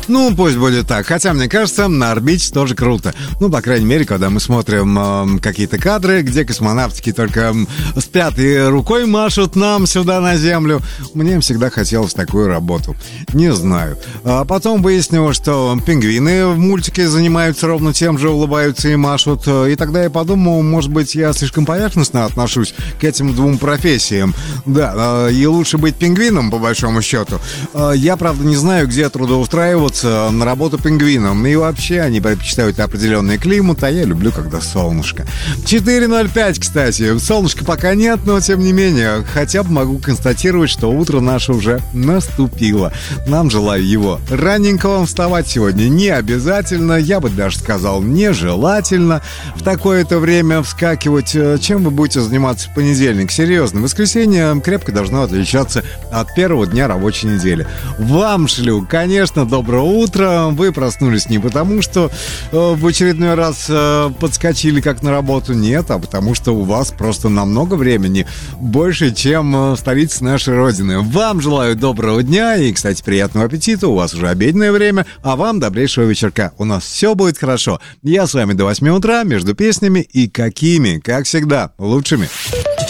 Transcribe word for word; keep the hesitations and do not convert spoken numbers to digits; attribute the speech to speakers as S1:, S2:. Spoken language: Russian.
S1: Ну, пусть будет так. Хотя, мне кажется, на орбите тоже круто. Ну, по крайней мере, когда мы смотрим э, какие-то кадры, где космонавтики только э, спят и рукой машут нам сюда на Землю. Мне всегда хотелось такую работу. Не знаю. А потом выяснилось, что пингвины в мультике занимаются ровно тем же, улыбаются и машут. И тогда я подумал, может быть, я слишком поверхностно отношусь к этим двум профессиям. Да, э, и лучше быть пингвином, по большому счету. Э, я, правда, не знаю, где трудоустраиваться на работу пингвином. И вообще они предпочитают определенный климат, а я люблю, когда солнышко. четыре ноль пять, кстати. Солнышка пока нет, но тем не менее, хотя бы могу констатировать, что утро наше уже наступило. Нам желаю его. Ранненько вам вставать сегодня не обязательно, я бы даже сказал, нежелательно в такое-то время вскакивать. Чем вы будете заниматься в понедельник? Серьезно, воскресенье крепко должно отличаться от первого дня рабочей недели. Вам шлю, конечно, доброго утро. Вы проснулись не потому, что э, в очередной раз э, подскочили как на работу, нет, а потому что у вас просто намного времени больше, чем э, в столице нашей родины. Вам желаю доброго дня и, кстати, приятного аппетита. У вас уже обеденное время, а вам добрейшего вечерка. У нас все будет хорошо. Я с вами до восьми утра между песнями и какими, как всегда, лучшими.